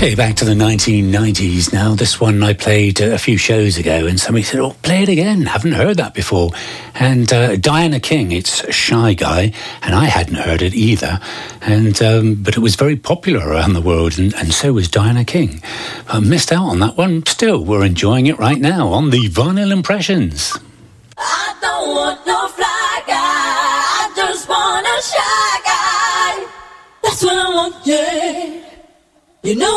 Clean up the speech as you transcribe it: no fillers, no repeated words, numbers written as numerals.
Okay, back to the 1990s now. This one I played a few shows ago, and somebody said, oh, play it again. Haven't heard that before. And Diana King, it's Shy Guy, and I hadn't heard it either. And but it was very popular around the world, and so was Diana King. I missed out on that one. Still, we're enjoying it right now on the Vinyl Impressions. I don't want no fly guy, I just want a shy guy. That's what I want, yeah. You know